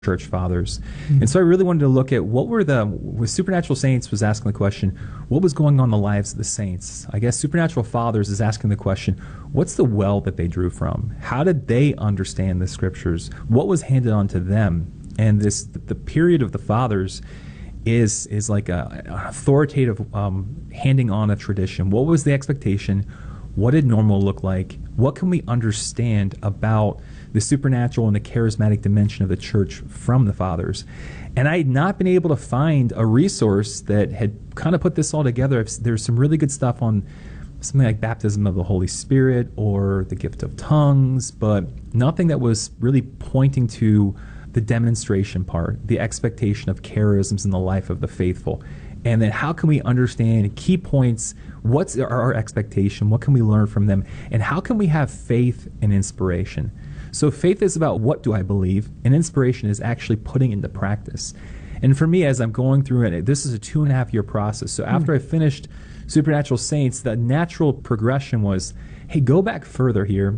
church fathers. And so I really wanted to look at with Supernatural Saints was asking the question, what was going on in the lives of the saints? I guess Supernatural Fathers is asking the question, what's the well that they drew from? How did they understand the scriptures? What was handed on to them? And the period of the fathers is like an authoritative handing on a tradition. What was the expectation? What did normal look like? What can we understand about the supernatural and the charismatic dimension of the church from the fathers? And I had not been able to find a resource that had kind of put this all together. There's some really good stuff on something like baptism of the Holy Spirit or the gift of tongues, but nothing that was really pointing to the demonstration part, the expectation of charisms in the life of the faithful. And then how can we understand key points? What's our expectation? What can we learn from them? And how can we have faith and inspiration? So faith is about what do I believe, and inspiration is actually putting into practice. And for me, as I'm going through it, this is a 2.5-year process. So after I finished Supernatural Saints, the natural progression was, hey, go back further here.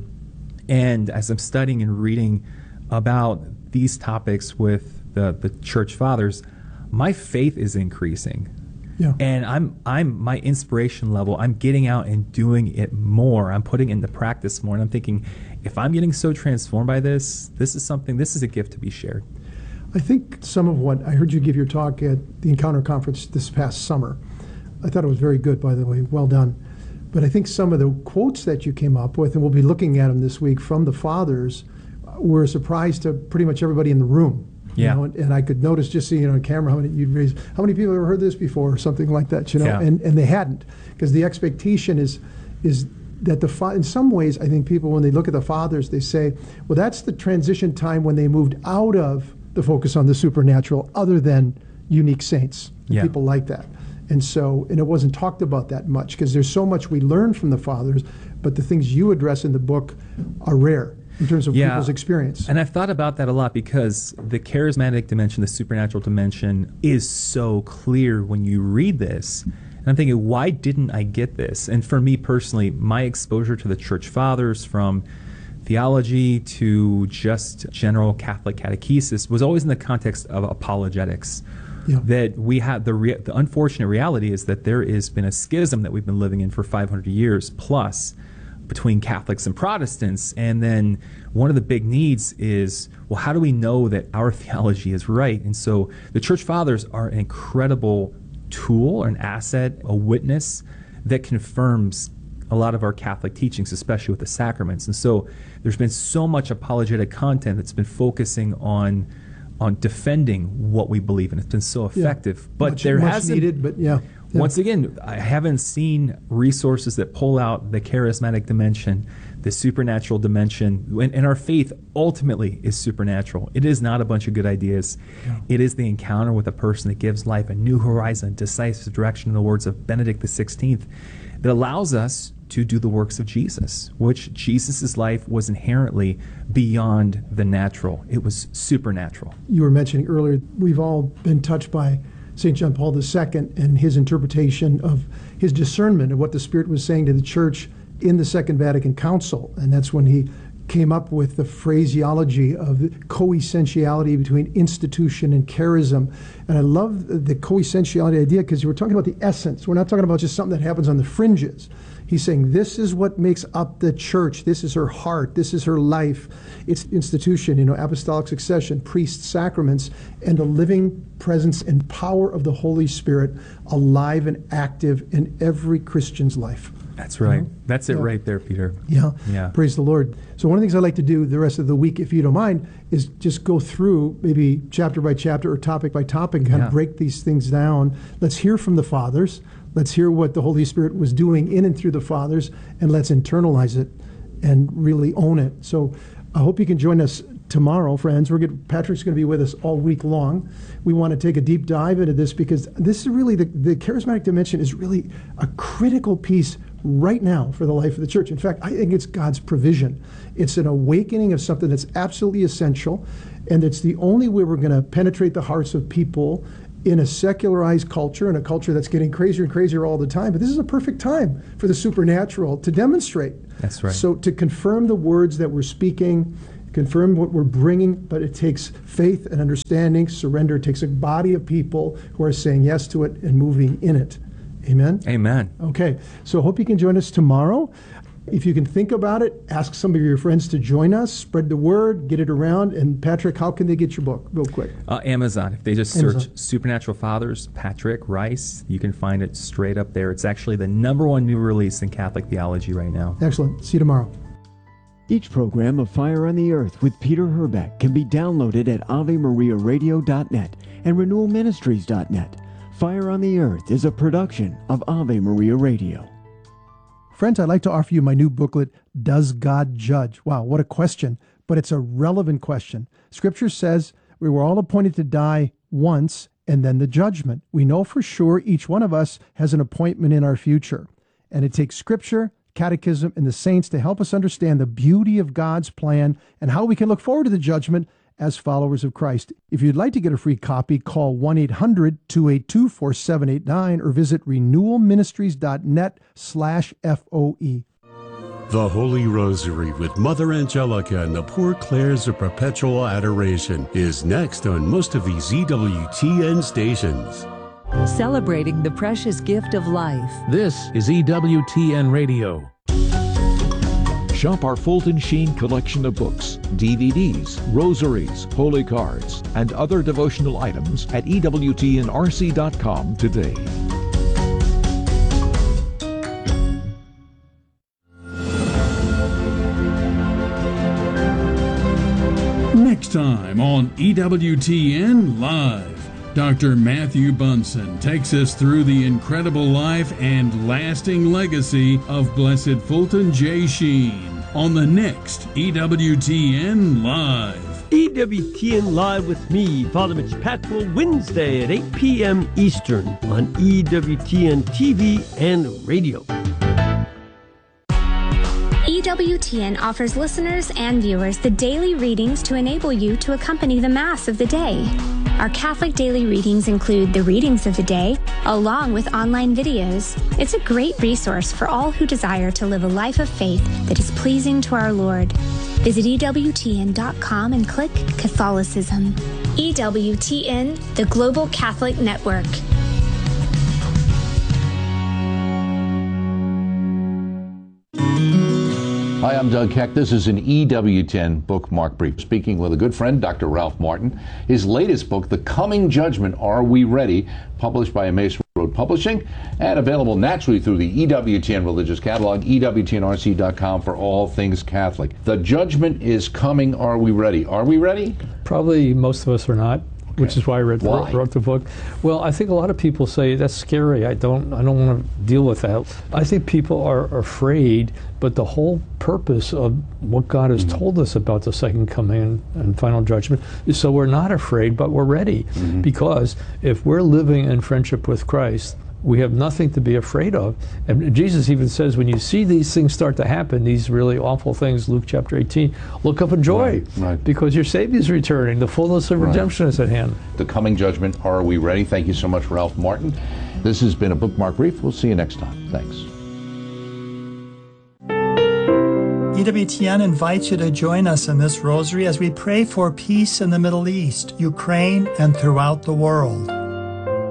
And as I'm studying and reading about these topics with the church fathers, my faith is increasing. Yeah. And I'm my inspiration level, I'm getting out and doing it more. I'm putting it into practice more. And I'm thinking, if I'm getting so transformed by this is a gift to be shared. I think some of what I heard you give your talk at the Encounter Conference this past summer, I thought it was very good, by the way, well done. But I think some of the quotes that you came up with, and we'll be looking at them this week from the fathers, were a surprise to pretty much everybody in the room. Yeah. And I could notice just seeing it on camera how many people have ever heard this before or something like that, Yeah. and they hadn't, because the expectation is that in some ways, I think people, when they look at the fathers, they say, well, that's the transition time when they moved out of the focus on the supernatural, other than unique saints, Yeah. people like that. And it wasn't talked about that much, because there's so much we learn from the fathers, but the things you address in the book are rare in terms of people's experience. And I've thought about that a lot, because the charismatic dimension, the supernatural dimension, is so clear when you read this. And I'm thinking, why didn't I get this? And for me personally, my exposure to the church fathers, from theology to just general Catholic catechesis, was always in the context of apologetics. Yeah. That we have the unfortunate reality is that there has been a schism that we've been living in for 500 years plus between Catholics and Protestants. And then one of the big needs is, well, how do we know that our theology is right? And so the church fathers are an incredible tool or an asset, a witness that confirms a lot of our Catholic teachings, especially with the sacraments. And so there's been so much apologetic content that's been focusing on defending what we believe in. It's been so effective. But much, there much hasn't needed, but yeah. Once again, I haven't seen resources that pull out the charismatic dimension, the supernatural dimension, and our faith ultimately is supernatural. It is not a bunch of good ideas. Yeah. It is the encounter with a person that gives life a new horizon, decisive direction, in the words of Benedict XVI, that allows us to do the works of Jesus, which Jesus' life was inherently beyond the natural. It was supernatural. You were mentioning earlier, we've all been touched by St. John Paul II and his interpretation of his discernment of what the Spirit was saying to the Church in the Second Vatican Council. And that's when he came up with the phraseology of the coessentiality between institution and charism. And I love the coessentiality idea, because you were talking about the essence. We're not talking about just something that happens on the fringes. He's saying this is what makes up the church. This is her heart. This is her life. It's institution, apostolic succession, priests, sacraments, and the living presence and power of the Holy Spirit alive and active in every Christian's life. That's right. That's it right there, Peter. Yeah. Praise the Lord. So one of the things I like to do the rest of the week, if you don't mind, is just go through maybe chapter by chapter or topic by topic and kind of break these things down. Let's hear from the fathers. Let's hear what the Holy Spirit was doing in and through the fathers, and let's internalize it and really own it. So I hope you can join us tomorrow, friends. Patrick's going to be with us all week long. We want to take a deep dive into this, because this is really, the charismatic dimension is really a critical piece right now for the life of the church. In fact, I think it's God's provision. It's an awakening of something that's absolutely essential, and it's the only way we're going to penetrate the hearts of people in a secularized culture, in a culture that's getting crazier and crazier all the time. But this is a perfect time for the supernatural to demonstrate. That's right. So to confirm the words that we're speaking, confirm what we're bringing, but it takes faith and understanding, surrender. It takes a body of people who are saying yes to it and moving in it. Amen? Amen. Okay, so I hope you can join us tomorrow. If you can think about it, ask some of your friends to join us, spread the word, get it around. And Patrick, how can they get your book real quick? Amazon. If they just search Supernatural Fathers, Patrick Rice, you can find it straight up there. It's actually the #1 new release in Catholic theology right now. Excellent. See you tomorrow. Each program of Fire on the Earth with Peter Herbeck can be downloaded at AveMariaRadio.net and RenewalMinistries.net. Fire on the Earth is a production of Ave Maria Radio. Friends, I'd like to offer you my new booklet, Does God Judge? Wow, what a question, but it's a relevant question. Scripture says we were all appointed to die once and then the judgment. We know for sure each one of us has an appointment in our future. And it takes Scripture, Catechism, and the saints to help us understand the beauty of God's plan and how we can look forward to the judgment as followers of Christ. If you'd like to get a free copy, call 1-800-282-4789 or visit renewalministries.net/FOE. The Holy Rosary with Mother Angelica and the Poor Clares of Perpetual Adoration is next on most of these EWTN stations. Celebrating the precious gift of life. This is EWTN Radio. Shop our Fulton Sheen collection of books, DVDs, rosaries, holy cards, and other devotional items at EWTNRC.com today. Next time on EWTN Live, Dr. Matthew Bunson takes us through the incredible life and lasting legacy of Blessed Fulton J. Sheen on the next EWTN Live. EWTN Live with me, Father Mitch Patwell, Wednesday at 8 p.m. Eastern on EWTN TV and radio. EWTN offers listeners and viewers the daily readings to enable you to accompany the Mass of the day. Our Catholic daily readings include the readings of the day, along with online videos. It's a great resource for all who desire to live a life of faith that is pleasing to our Lord. Visit EWTN.com and click Catholicism. EWTN, the Global Catholic Network. Hi, I'm Doug Keck. This is an EWTN Bookmark Brief. Speaking with a good friend, Dr. Ralph Martin. His latest book, The Coming Judgment, Are We Ready?, published by Emmaus Road Publishing and available naturally through the EWTN Religious Catalog, EWTNRC.com for all things Catholic. The judgment is coming. Are we ready? Are we ready? Probably most of us are not. Okay. Which is why I wrote the book. Well, I think a lot of people say that's scary. I don't want to deal with that. I think people are afraid, but the whole purpose of what God has told us about the second coming and final judgment is so we're not afraid, but we're ready. Because if we're living in friendship with Christ, we have nothing to be afraid of. And Jesus even says, when you see these things start to happen, these really awful things, Luke chapter 18, look up in joy, because your Savior is returning. The fullness of redemption is at hand. The coming judgment, are we ready? Thank you so much, Ralph Martin. This has been a Bookmark Brief. We'll see you next time. Thanks. EWTN invites you to join us in this rosary as we pray for peace in the Middle East, Ukraine, and throughout the world.